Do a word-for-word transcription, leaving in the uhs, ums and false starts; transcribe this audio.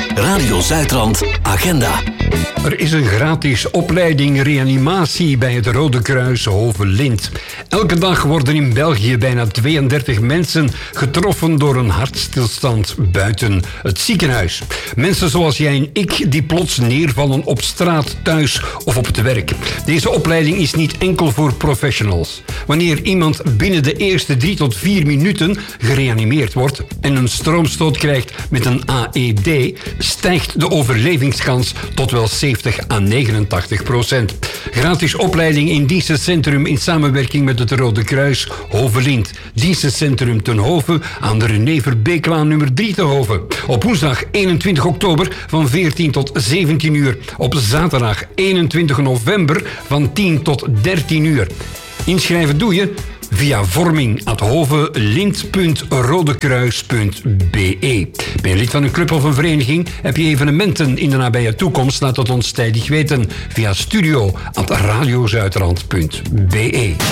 Radio Zuidrand Agenda. Er is een gratis opleiding reanimatie bij het Rode Kruis Hovelint. Elke dag worden in België bijna tweeëndertig mensen getroffen door een hartstilstand buiten het ziekenhuis. Mensen zoals jij en ik die plots neervallen op straat, thuis of op het werk. Deze opleiding is niet enkel voor professionals. Wanneer iemand binnen de eerste drie tot vier minuten gereanimeerd wordt en een stroomstoot krijgt met een A E D, stijgt de overlevingskans tot wel zeventig à negenentachtig procent. Gratis opleiding in dienstencentrum in samenwerking met het Rode Kruis Hovelint. Dienstencentrum Ten Hove aan de René Verbeeklaan nummer drie te Hove. Op woensdag eenentwintig oktober van veertien tot zeventien uur. Op zaterdag eenentwintig november van tien tot dertien uur. Inschrijven doe je via vorming at hovelint punt rodekruis punt b e. Ben je lid van een club of een vereniging? Heb je evenementen in de nabije toekomst? Laat het ons tijdig weten via studio at radiozuidrand punt b e.